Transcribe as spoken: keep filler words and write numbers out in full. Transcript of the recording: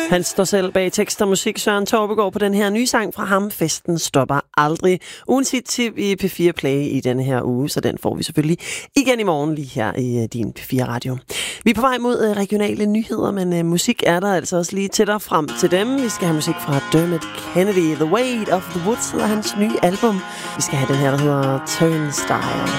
Han står selv bag tekst og musik, Søren Torpegaard, på den her nye sang fra ham. Festen stopper aldrig. Ugens hit tip i P fire Play i denne her uge, så den får vi selvfølgelig igen i morgen lige her i din P fire Radio. Vi er på vej mod uh, regionale nyheder, men uh, musik er der altså også lige tættere frem til dem. Vi skal have musik fra Dermot Kennedy. The Weight of the Woods hedder hans nye album. Vi skal have den her, der hedder Turnstile.